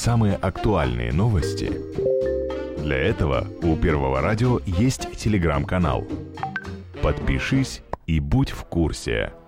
самые актуальные новости? Для этого у Первого радио есть телеграм-канал. Подпишись и будь в курсе.